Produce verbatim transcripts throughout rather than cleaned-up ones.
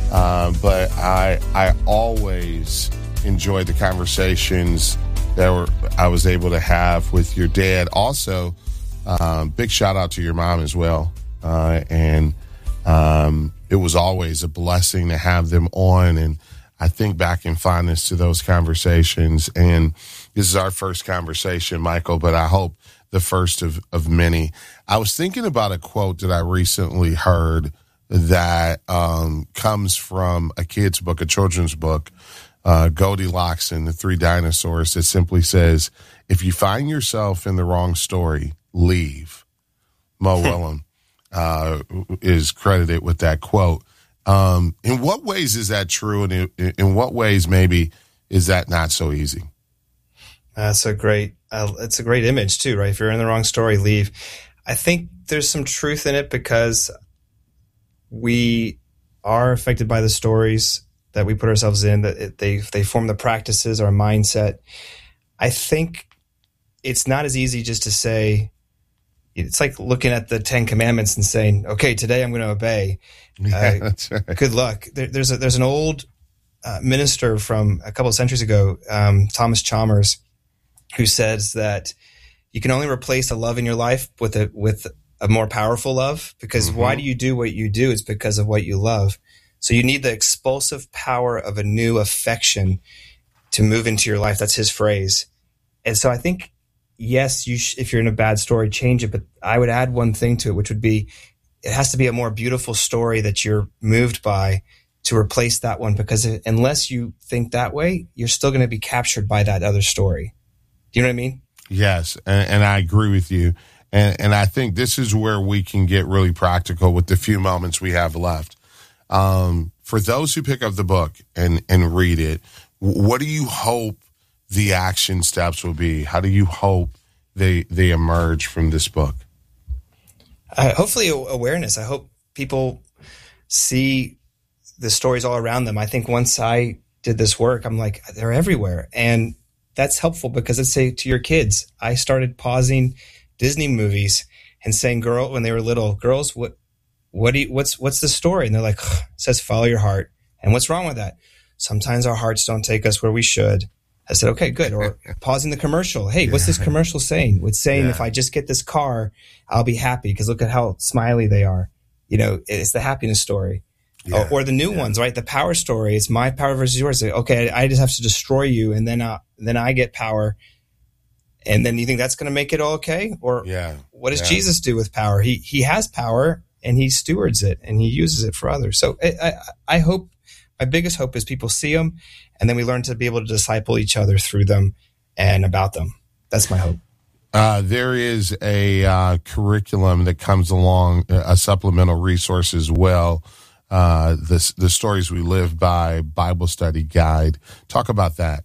uh, but I I always enjoyed the conversations that were I was able to have with your dad. Also, um, big shout out to your mom as well. Uh, and um, it was always a blessing to have them on. And I think back in fondness to those conversations. And this is our first conversation, Michael, but I hope the first of, of many. I was thinking about a quote that I recently heard that um, comes from a kid's book, a children's book, uh, Goldilocks and the Three Dinosaurs, that simply says, if you find yourself in the wrong story, leave. Mo Willem uh, is credited with that quote. Um, in what ways is that true? And in, in what ways maybe is that not so easy? That's a great, uh, it's a great image too, right? If you're in the wrong story, leave. I think there's some truth in it because we are affected by the stories that we put ourselves in, that it, they, they form the practices, our mindset. I think it's not as easy just to say, it's like looking at the Ten Commandments and saying, okay, today I'm going to obey. Yeah, uh, that's right. Good luck. There, there's a, there's an old uh, minister from a couple of centuries ago, um, Thomas Chalmers, who says that you can only replace a love in your life with a, with a more powerful love, because mm-hmm. why do you do what you do? It's because of what you love. So you need the expulsive power of a new affection to move into your life. That's his phrase. And so I think, yes, you sh- if you're in a bad story, change it. But I would add one thing to it, which would be, it has to be a more beautiful story that you're moved by to replace that one. Because if, unless you think that way, you're still going to be captured by that other story. Do you know what I mean? Yes, and, and I agree with you. And, and I think this is where we can get really practical with the few moments we have left. Um, for those who pick up the book and, and read it, what do you hope the action steps will be? How do you hope they they emerge from this book? Uh, hopefully awareness. I hope people see the stories all around them. I think once I did this work, I'm like, they're everywhere. And that's helpful because let's say to your kids, I started pausing Disney movies and saying, girl, when they were little, girls, what, what do you, what's, what's the story? And they're like, it says, follow your heart. And what's wrong with that? Sometimes our hearts don't take us where we should. I said, okay, good. Or pausing the commercial. Hey, what's this commercial saying? It's saying, yeah. if I just get this car, I'll be happy because look at how smiley they are. You know, it's the happiness story. Yeah. Or, or the new yeah. ones, right? The power story. It's my power versus yours. Okay, I just have to destroy you, and then uh, then I get power. And then you think that's going to make it all okay? Or yeah. what does yeah. Jesus do with power? He he has power, and he stewards it, and he uses it for others. So I, I, I hope, my biggest hope is people see them, and then we learn to be able to disciple each other through them and about them. That's my hope. Uh, there is a uh, curriculum that comes along, a supplemental resource as well. Uh, the, the Stories We Live By Bible Study Guide. Talk about that.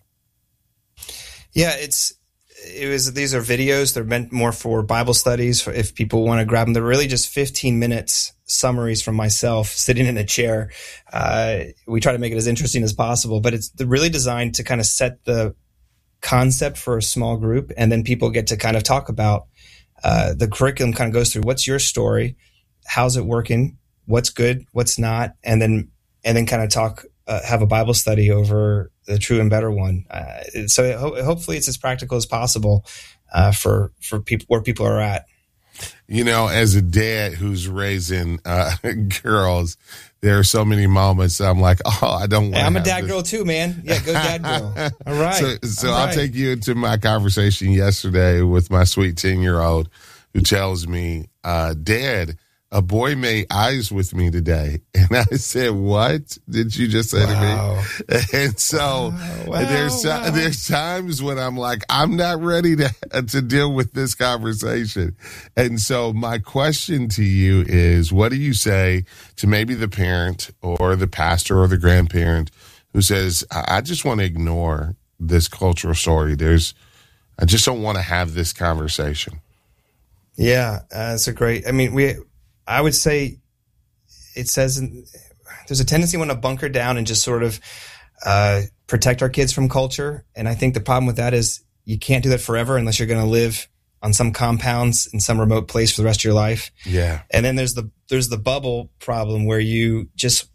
Yeah, it's, it was, these are videos. They're meant more for Bible studies. For if people want to grab them, they're really just fifteen minutes summaries from myself sitting in a chair. Uh, we try to make it as interesting as possible, but it's really designed to kind of set the concept for a small group. And then people get to kind of talk about, uh, the curriculum kind of goes through what's your story? How's it working? What's good, what's not, and then and then kind of talk, uh, have a Bible study over the true and better one. Uh, so it, ho- hopefully it's as practical as possible uh, for for people where people are at. You know, as a dad who's raising uh, girls, there are so many moments that I'm like, oh, I don't want. Hey, I'm a dad this. girl too, man. Yeah, go dad girl. All right. So, so All I'll right. take you into my conversation yesterday with my sweet ten year old who tells me, uh, Dad, a boy made eyes with me today. And I said, what did you just say wow. to me? And so wow. Wow. there's wow. there's times when I'm like, I'm not ready to to deal with this conversation. And so my question to you is, what do you say to maybe the parent or the pastor or the grandparent who says, I, I just want to ignore this cultural story. There's, I just don't want to have this conversation. Yeah, uh, that's a great, I mean, we, I would say it says in, there's a tendency we want to bunker down and just sort of uh, protect our kids from culture. And I think the problem with that is you can't do that forever unless you're going to live on some compounds in some remote place for the rest of your life. Yeah. And then there's the, there's the bubble problem where you just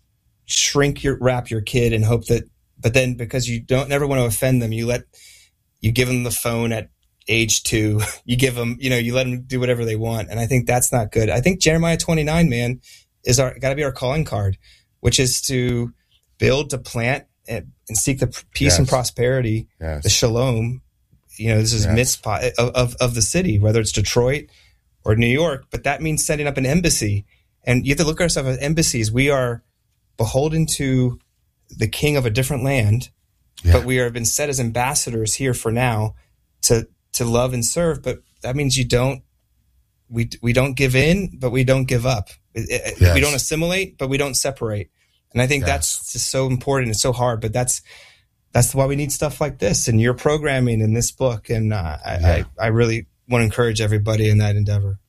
shrink your wrap your kid and hope that, but then because you don't never want to offend them, you let, you give them the phone at age two, you give them, you know, you let them do whatever they want. And I think that's not good. I think Jeremiah twenty-nine, man, is our, gotta be our calling card, which is to build, to plant, and, and seek the peace yes. and prosperity, yes. the shalom. You know, this is yes. mitzvah of, of, of the city, whether it's Detroit or New York, but that means setting up an embassy. And you have to look at ourselves as embassies. We are beholden to the king of a different land, yeah. but we have been set as ambassadors here for now to to love and serve. But that means you don't, we we don't give in, but we don't give up. Yes. We don't assimilate, but we don't separate. And I think yes. that's just so important. It's so hard, but that's that's why we need stuff like this and your programming in this book. And uh, I, yeah. I I really want to encourage everybody in that endeavor.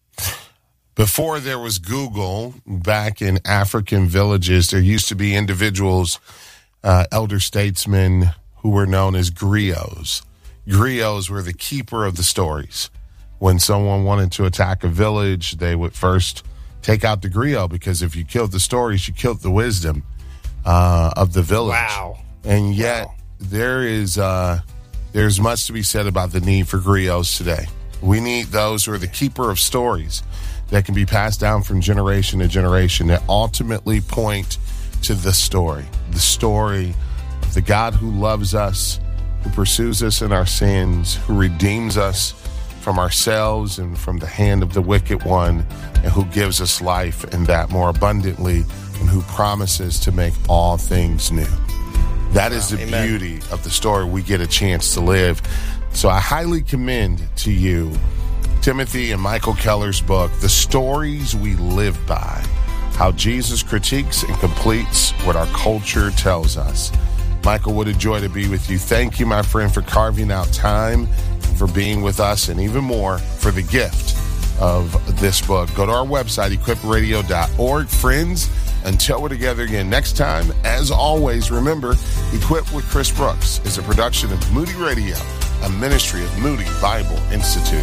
Before there was Google, back in African villages, there used to be individuals, uh, elder statesmen, who were known as griots. Griots were the keeper of the stories. When someone wanted to attack a village, they would first take out the griot, because if you killed the stories, you killed the wisdom uh, of the village. Wow. And yet, wow. there is uh, there's much to be said about the need for griots today. We need those who are the keeper of stories that can be passed down from generation to generation, that ultimately point to the story, the story of the God who loves us, who pursues us in our sins, who redeems us from ourselves and from the hand of the wicked one, and who gives us life and that more abundantly, and who promises to make all things new. That is the Amen. Beauty of the story we get a chance to live. So I highly commend to you Timothy and Michael Keller's book, The Stories We Live By, how Jesus critiques and completes what our culture tells us. Michael, what a joy to be with you. Thank you, my friend, for carving out time, for being with us, and even more for the gift of this book. Go to our website, equip radio dot org. Friends, until we're together again next time, as always, remember, Equip with Chris Brooks is a production of Moody Radio, a ministry of Moody Bible Institute.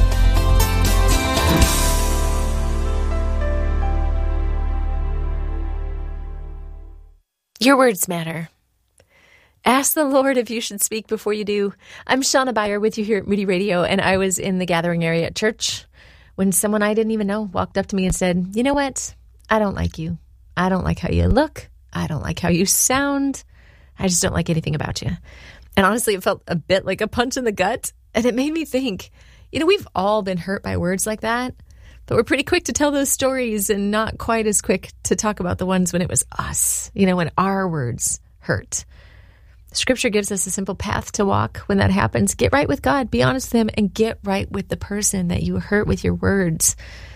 Your words matter. Ask the Lord if you should speak before you do. I'm Shauna Beyer with you here at Moody Radio, and I was in the gathering area at church when someone I didn't even know walked up to me and said, you know what? I don't like you. I don't like how you look. I don't like how you sound. I just don't like anything about you. And honestly, it felt a bit like a punch in the gut, and it made me think, you know, we've all been hurt by words like that, but we're pretty quick to tell those stories and not quite as quick to talk about the ones when it was us, you know, when our words hurt. Scripture gives us a simple path to walk when that happens. Get right with God, be honest with him, and get right with the person that you hurt with your words.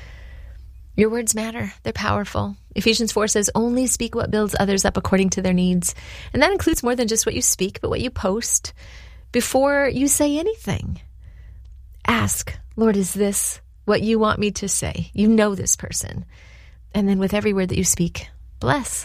Your words matter. They're powerful. Ephesians four says, only speak what builds others up according to their needs. And that includes more than just what you speak, but what you post before you say anything. Ask, Lord, is this what you want me to say? You know this person. And then with every word that you speak, bless.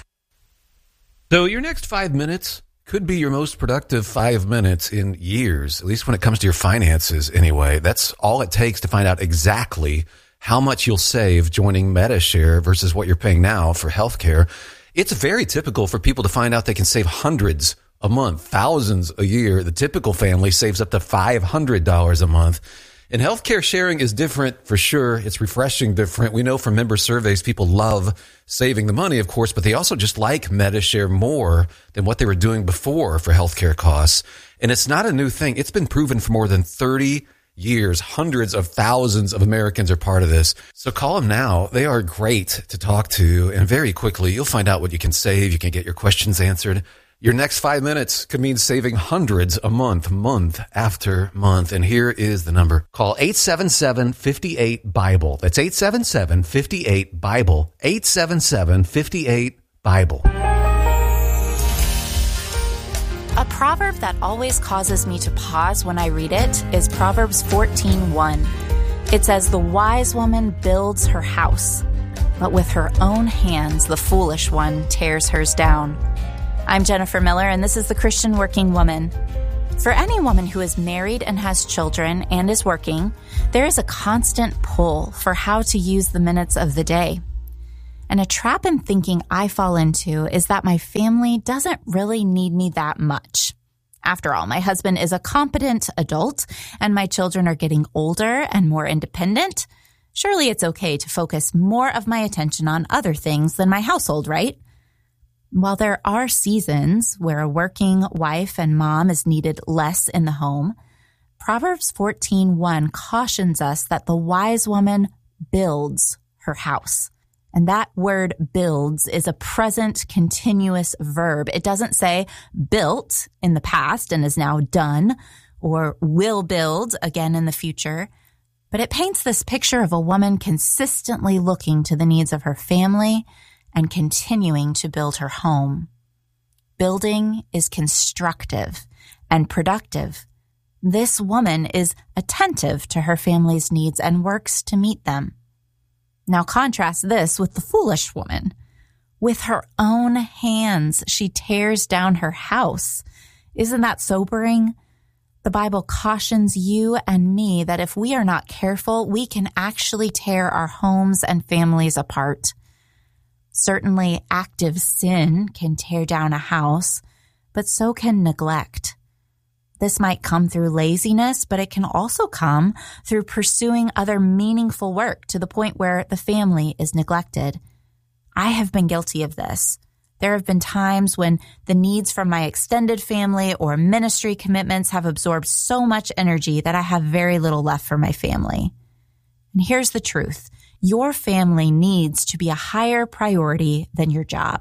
So your next five minutes could be your most productive five minutes in years, at least when it comes to your finances anyway. That's all it takes to find out exactly how much you'll save joining Medi-Share versus what you're paying now for healthcare. It's very typical for people to find out they can save hundreds a month, thousands a year. The typical family saves up to five hundred dollars a month. And healthcare sharing is different for sure. It's refreshing different. We know from member surveys, people love saving the money, of course, but they also just like Medi-Share more than what they were doing before for healthcare costs. And it's not a new thing. It's been proven for more than thirty years. Hundreds of thousands of Americans are part of this. So call them now. They are great to talk to. And very quickly, you'll find out what you can save. You can get your questions answered. Your next five minutes could mean saving hundreds a month, month after month. And here is the number. Call eight seven seven, five eight, BIBLE. That's eight seven seven, five eight, BIBLE. eight seven seven, five eight, BIBLE. A proverb that always causes me to pause when I read it is Proverbs fourteen one. It says, the wise woman builds her house, but with her own hands the foolish one tears hers down. I'm Jennifer Miller, and this is The Christian Working Woman. For any woman who is married and has children and is working, there is a constant pull for how to use the minutes of the day. And a trap in thinking I fall into is that my family doesn't really need me that much. After all, my husband is a competent adult and my children are getting older and more independent. Surely it's okay to focus more of my attention on other things than my household, right? While there are seasons where a working wife and mom is needed less in the home, Proverbs fourteen one cautions us that the wise woman builds her house. And that word builds is a present continuous verb. It doesn't say built in the past and is now done, or will build again in the future. But it paints this picture of a woman consistently looking to the needs of her family and continuing to build her home. Building is constructive and productive. This woman is attentive to her family's needs and works to meet them. Now contrast this with the foolish woman. With her own hands, she tears down her house. Isn't that sobering? The Bible cautions you and me that if we are not careful, we can actually tear our homes and families apart. Certainly, active sin can tear down a house, but so can neglect. This might come through laziness, but it can also come through pursuing other meaningful work to the point where the family is neglected. I have been guilty of this. There have been times when the needs from my extended family or ministry commitments have absorbed so much energy that I have very little left for my family. And here's the truth. Your family needs to be a higher priority than your job.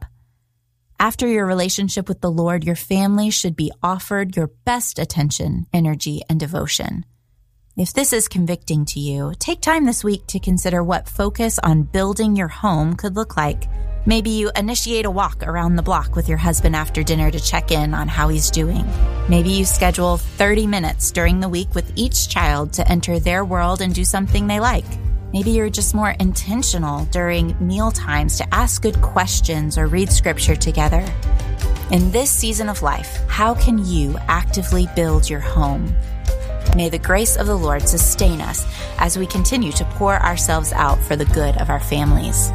After your relationship with the Lord, your family should be offered your best attention, energy, and devotion. If this is convicting to you, take time this week to consider what focus on building your home could look like. Maybe you initiate a walk around the block with your husband after dinner to check in on how he's doing. Maybe you schedule thirty minutes during the week with each child to enter their world and do something they like. Maybe you're just more intentional during meal times to ask good questions or read scripture together. In this season of life, how can you actively build your home? May the grace of the Lord sustain us as we continue to pour ourselves out for the good of our families.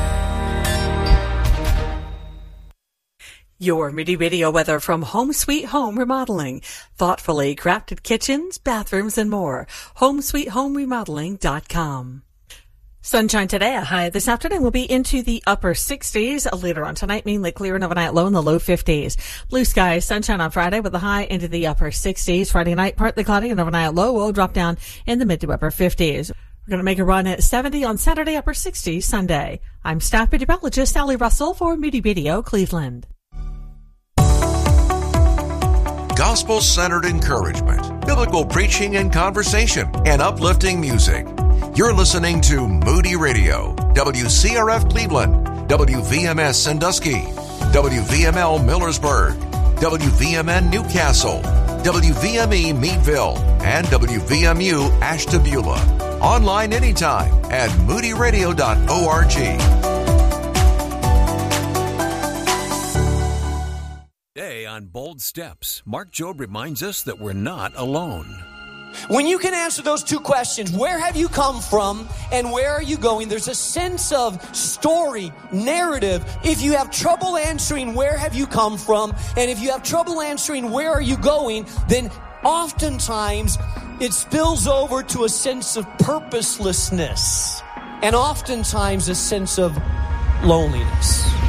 Your Moody Radio weather from Home Sweet Home Remodeling. Thoughtfully crafted kitchens, bathrooms, and more. home sweet home remodeling dot com. Sunshine today, a high this afternoon will be into the upper sixties. Later on tonight, mainly clear and overnight low in the low fifties. Blue skies, sunshine on Friday with a high into the upper sixties. Friday night, partly cloudy and overnight low will drop down in the mid to upper fifties. We're going to make a run at seventy on Saturday, upper sixties Sunday. I'm staff meteorologist Sally Russell for Moody Radio Cleveland. Gospel-centered encouragement, biblical preaching and conversation, and uplifting music. You're listening to Moody Radio, W C R F Cleveland, W V M S Sandusky, W V M L Millersburg, W V M N Newcastle, W V M E Meadville, and W V M U Ashtabula. Online anytime at moody radio dot org. Today on Bold Steps, Mark Jobe reminds us that we're not alone. When you can answer those two questions, where have you come from and where are you going? There's a sense of story, narrative. If you have trouble answering where have you come from, and if you have trouble answering where are you going, then oftentimes it spills over to a sense of purposelessness and oftentimes a sense of loneliness.